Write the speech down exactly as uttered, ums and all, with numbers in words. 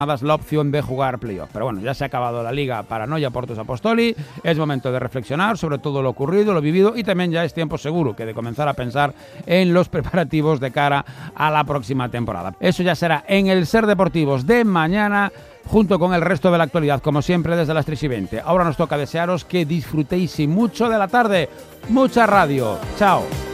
la opción de jugar playoff. Pero bueno, ya se ha acabado la Liga Paranoia Portos Apostoli, es momento de reflexionar sobre todo lo ocurrido, lo vivido, y también ya es tiempo seguro que de comenzar a pensar en los preparativos de cara a la próxima temporada. Eso ya será en el Ser Deportivos de mañana, junto con el resto de la actualidad, como siempre desde las tres y veinte. Ahora nos toca desearos que disfrutéis y mucho de la tarde. Mucha radio. Chao.